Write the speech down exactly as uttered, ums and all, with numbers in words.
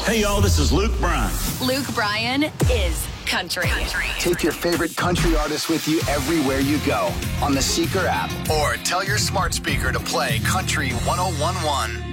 Hey, y'all, this is Luke Bryan. Luke Bryan is country. country. Take your favorite country artist with you everywhere you go on the Seeker app or tell your smart speaker to play Country one oh one one.